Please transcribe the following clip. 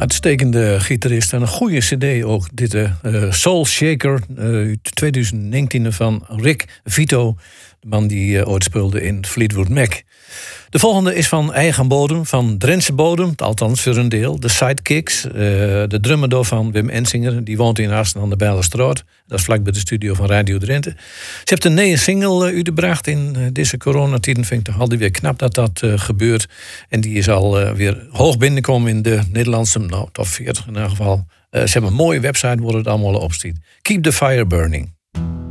Uitstekende gitarist en een goede cd ook. Dit Soul Shaker uit 2019 van Rick Vito. De man die ooit speelde in Fleetwood Mac. De volgende is van eigen bodem, van Drentse bodem. Althans voor een deel. De Sidekicks. De drummer daarvan, Wim Ensinger. Die woont in Asten aan de Bijlerstraat. Dat is vlak bij de studio van Radio Drenthe. Ze heeft een nieuwe single uitgebracht in deze coronatijden. Vind ik toch altijd weer knap dat dat gebeurt. En die is al weer hoog binnengekomen in de Nederlandse, top 40 in ieder geval. Ze hebben een mooie website waar het allemaal op staat. Keep the Fire Burning.